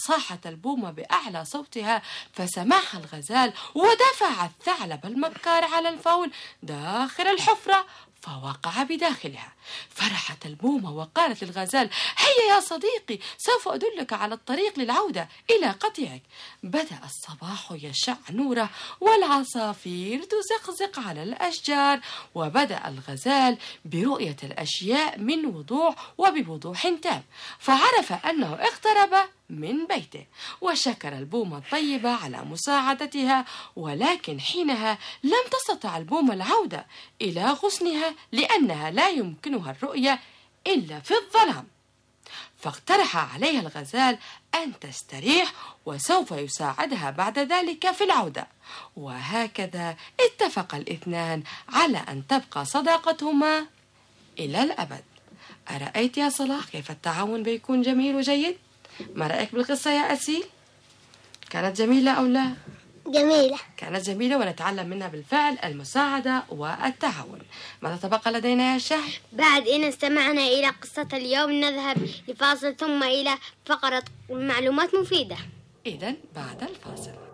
صاحت البومة بأعلى صوتها فسمعها الغزال، ودفع الثعلب المكار على الفول داخل الحفرة فوقع بداخلها. فرحت البومة وقالت للغزال: هيا يا صديقي، سوف أدلك على الطريق للعودة إلى قطيعك. بدأ الصباح يشع نوره والعصافير تزقزق على الأشجار، وبدأ الغزال برؤية الأشياء من وضوح وبوضوح تام، فعرف أنه اقترب من بيته، وشكر البومة الطيبة على مساعدتها. ولكن حينها لم تستطع البومة العودة إلى غصنها لأنها لا يمكنها الرؤية إلا في الظلام. فاقترح عليها الغزال أن تستريح وسوف يساعدها بعد ذلك في العودة. وهكذا اتفق الاثنان على أن تبقى صداقتهما إلى الأبد. أرأيت يا صلاح كيف التعاون بيكون جميل وجيد؟ ما رأيك بالقصة يا أسيل؟ كانت جميلة أو لا؟ جميلة. كانت جميلة، ونتعلم منها بالفعل المساعدة والتعاون. ماذا تبقى لدينا يا شهد؟ بعد إن استمعنا إلى قصة اليوم نذهب لفاصل ثم إلى فقرة معلومات مفيدة. إذن بعد الفاصل.